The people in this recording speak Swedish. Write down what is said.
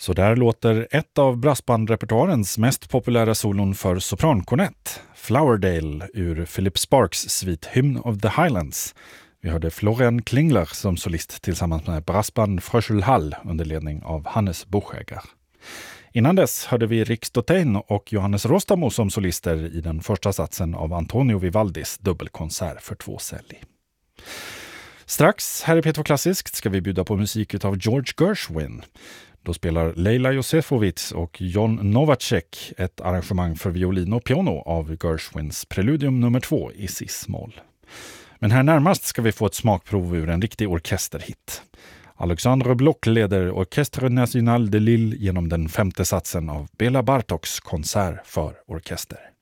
Så där låter ett av brassbandrepertoarens mest populära solon för soprankornett, Flowerdale ur Philip Sparks svit Hymn of the Highlands. Vi hörde Florian Klingler som solist tillsammans med brassband Fröschelhall under ledning av Hannes Buchäger. Innan dess hörde vi Rick Stotein och Johannes Rostamo som solister i den första satsen av Antonio Vivaldis dubbelkonsert för 2 celli. Strax här i P2 Klassiskt ska vi bjuda på musik av George Gershwin. Då spelar Leila Josefovits och John Novacek ett arrangemang för violin och piano av Gershwins Preludium nummer 2 i cis-moll. Men här närmast ska vi få ett smakprov ur en riktig orkesterhit. Alexandre Bloch leder Orchestre National de Lille genom den 5:e satsen av Bela Bartoks konsert för orkester.